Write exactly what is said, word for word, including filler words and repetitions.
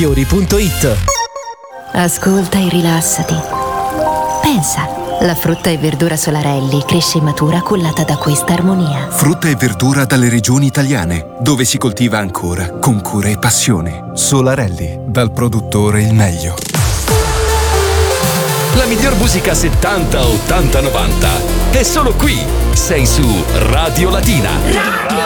punto it. Ascolta e rilassati. Pensa, la frutta e verdura Solarelli cresce e matura cullata da questa armonia. Frutta e verdura dalle regioni italiane, dove si coltiva ancora con cura e passione. Solarelli, dal produttore il meglio. La miglior musica settanta, ottanta, novanta è solo qui. Sei su Radio Latina. Radio